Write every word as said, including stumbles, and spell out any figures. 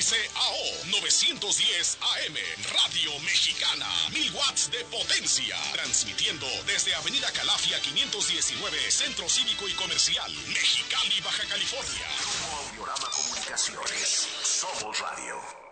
X A O novecientos diez A M, Radio Mexicana, mil watts de potencia, transmitiendo desde Avenida Calafia quinientos diecinueve, Centro Cívico y Comercial, Mexicali, Baja California. Grupo Audiorama Comunicaciones, somos radio.